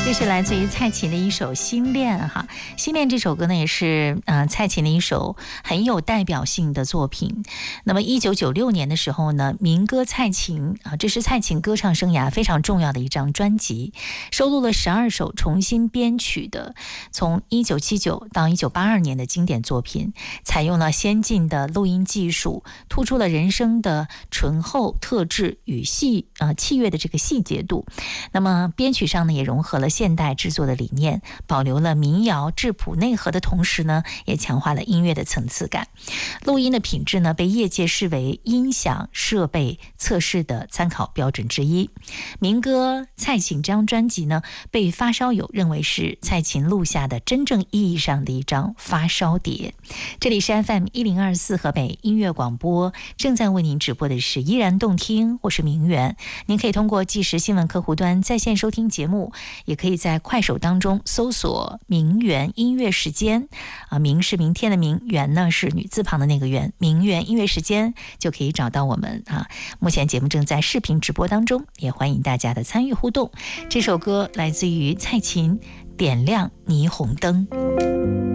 这是来自于蔡琴的一首《心恋》哈，《心恋》这首歌呢也是蔡琴的一首很有代表性的作品。那么1996年的时候呢，民歌蔡琴这是蔡琴歌唱生涯非常重要的一张专辑，收录了12首重新编曲的从1979到1982年的经典作品，采用了先进的录音技术，突出了人声的醇厚特质与器乐的这个细节度。那么编曲上呢也融合了现代制作的理念，保留了民谣质朴内核的同时呢，也强化了音乐的层次感。录音的品质呢，被业界视为音响设备测试的参考标准之一。民歌蔡琴这张专辑呢，被发烧友认为是蔡琴录下的真正意义上的一张发烧碟。这里是 FM1024 河北音乐广播，正在为您直播的是依然动听，我是明媛。您可以通过即时新闻客户端在线收听节目，也可以在快手当中搜索明媛音乐时间明是明天的明，媛呢是女字旁的那个媛，明媛音乐时间就可以找到我们目前节目正在视频直播当中，也欢迎大家的参与互动。这首歌来自于蔡琴，点亮霓虹灯。